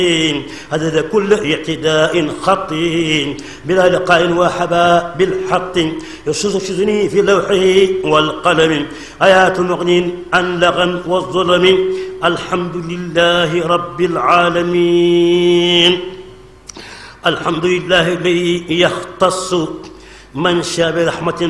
هذا كل اعتداء خطي بلا لقاء وحبا بالحق يشذني في لوحه والقلم آيات مغن عن لغى والظلم الحمد لله رب العالمين. الحمد لله الذي يختص من شاء برحمة